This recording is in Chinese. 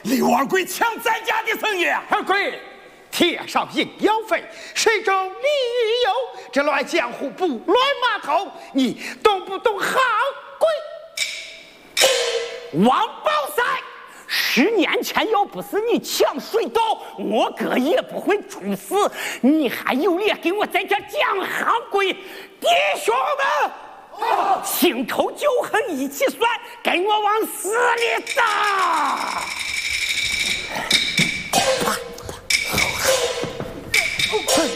刘二贵抢咱家的生意。 二贵，贴上营养费，谁州利于有？这乱江湖不乱码头，你懂不懂行规？ 王宝三，10年前要不是你抢水稻，我哥也不会出事。你还有脸给我在这讲行规？弟兄们，情仇旧恨一起算，跟我往死里打！